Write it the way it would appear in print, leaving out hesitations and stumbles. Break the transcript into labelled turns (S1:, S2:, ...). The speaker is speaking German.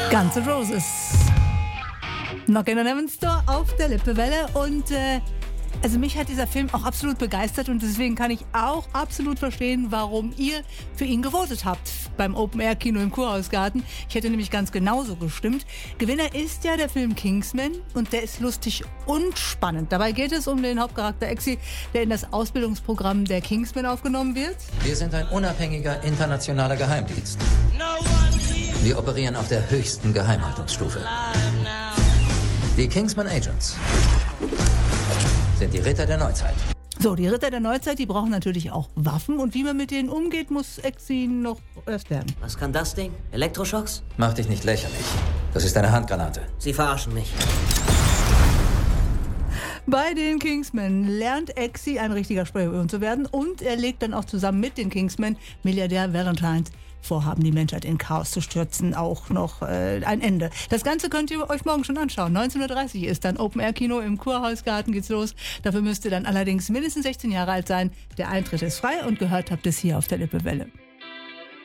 S1: Guns N' Roses. Knockin' on Heaven's Door auf der Lippewelle. Und also mich hat dieser Film auch absolut begeistert und deswegen kann ich auch absolut verstehen, warum ihr für ihn gewotet habt beim Open-Air-Kino im Kurhausgarten. Ich hätte nämlich ganz genauso gestimmt. Gewinner ist ja der Film Kingsman und der ist lustig und spannend. Dabei geht es um den Hauptcharakter Exi, der in das Ausbildungsprogramm der Kingsman aufgenommen wird.
S2: Wir sind ein unabhängiger internationaler Geheimdienst. Wir operieren auf der höchsten Geheimhaltungsstufe. Die Kingsman Agents sind die Ritter der Neuzeit.
S1: So, die Ritter der Neuzeit, die brauchen natürlich auch Waffen und wie man mit denen umgeht, muss Exi noch erst lernen.
S3: Was kann das Ding? Elektroschocks?
S2: Mach dich nicht lächerlich. Das ist eine Handgranate.
S3: Sie verarschen mich.
S1: Bei den Kingsmen lernt Exi ein richtiger Spion zu werden und er legt dann auch zusammen mit den Kingsmen Milliardär Valentines vorhaben, die Menschheit in Chaos zu stürzen, auch noch ein Ende. Das Ganze könnt ihr euch morgen schon anschauen. 19.30 Uhr ist dann Open-Air-Kino im Kurhausgarten, geht's los. Dafür müsst ihr dann allerdings mindestens 16 Jahre alt sein. Der Eintritt ist frei und gehört habt es hier auf der Lippewelle.